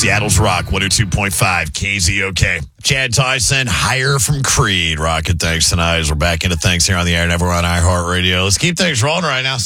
Seattle's Rock 102.5 KZOK. Chad Tyson, higher from Creed. Rocket, thanks tonight as we're back into things here on the air and everywhere on iHeartRadio. Let's keep things rolling right now.